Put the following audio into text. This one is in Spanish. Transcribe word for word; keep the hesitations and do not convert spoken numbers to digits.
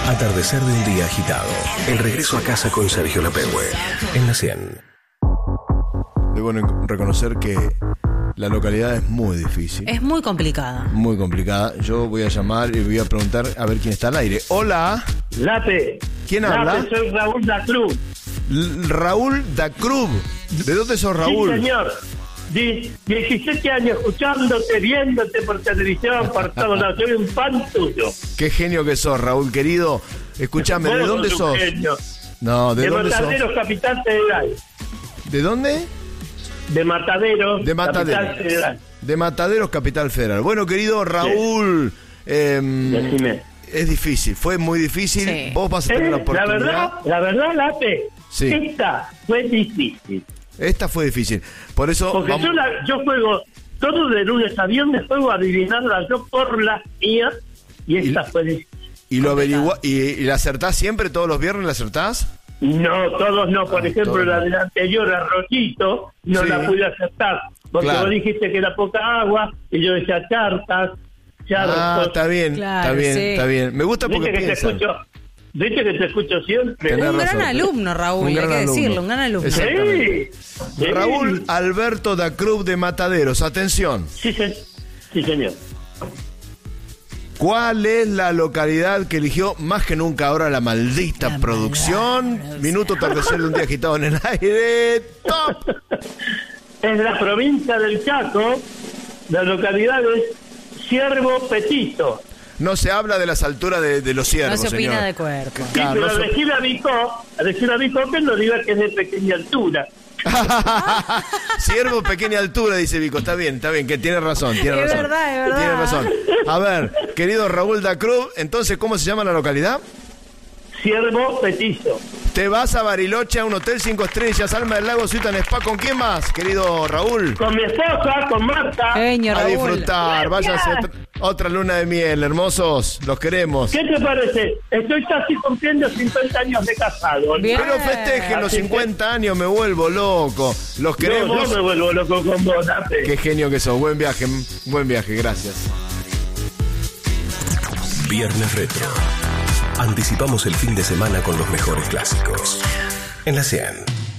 Atardecer de un día agitado. El regreso a casa con Sergio Lapehue en la cien. Debo reconocer que la localidad es muy difícil. Es muy complicada. Muy complicada. Yo voy a llamar y voy a preguntar a ver quién está al aire. Hola. Lape. ¿Quién Lape, habla? soy Raúl da Cruz. L- Raúl da Cruz. ¿De dónde sos, Raúl? Sí, señor. Die- diecisiete años escuchándote, viéndote por televisión, por todos lados. Soy un fan tuyo. Qué genio que sos, Raúl, querido. Escuchame, ¿de Vos dónde sos un sos? genio. No, ¿de, De dónde sos? Mataderos, Capital Federal. ¿De dónde? De Mataderos, De Mataderos. Capital Federal. De Mataderos, Capital Federal. Bueno, querido Raúl, eh, Decime. es difícil, fue muy difícil. Sí. Vos vas a tener Eh, la la oportunidad. verdad, la verdad, Lape, Sí. esta fue difícil. Esta fue difícil. Por eso Porque vamos- yo, la, yo juego todo de lunes a viernes, juego a adivinarla yo por las mías, y esta Y- fue difícil. y lo averigua y, y la acertás siempre, todos los viernes la acertás. No, todos no. Por Ah, ejemplo, todos la no. del anterior, Arroyito, no Sí. la pude acertar. Porque Claro. vos dijiste que era poca agua, y yo decía chartas, charcos. Ah, está bien, Claro, está bien, sí. está bien. Me gusta porque Viste que te piensan. escucho, viste que te escucho siempre. Tenés Un gran razón. alumno, Raúl, Un hay gran que alumno. decirlo, un gran alumno. Exacto. Sí. Sí. Raúl Alberto da Cruz de Mataderos, atención. Sí, se- sí, señor. ¿Cuál es la localidad que eligió más que nunca ahora la maldita La producción? maldita Minuto atardecer de un día agitado en el aire. ¡Top! Es la provincia del Chaco, la localidad es Ciervo Petito. No se habla de las alturas de, de los ciervos, No se opina señor. de cuerpo. Sí, Claro, pero no se- decirle a Vicó, a decirle a Vicó que no diga que es de pequeña altura. Ciervo, pequeña altura, dice Vico. Está bien, está bien, que tiene razón. Tiene Es razón. verdad, es verdad. Tiene razón. A ver, querido Raúl da Cruz, entonces, ¿cómo se llama la localidad? Ciervo Petizo. Te vas a Bariloche, a un hotel cinco estrellas, Alma del Lago, Suite and Spa. ¿Con quién más, querido Raúl? Con mi esposa, con Marta. Genio, A Raúl. disfrutar. Váyanse otra, otra luna de miel, hermosos. Los queremos. ¿Qué te parece? Estoy casi cumpliendo cincuenta años de casado. Bien. Pero festejen los Así que- cincuenta años, me vuelvo loco. Los No, queremos. yo me vuelvo loco con vos, Nape. Qué genio que sos. Buen viaje, buen viaje, gracias. Viernes Retro. Anticipamos el fin de semana con los mejores clásicos. En la cien.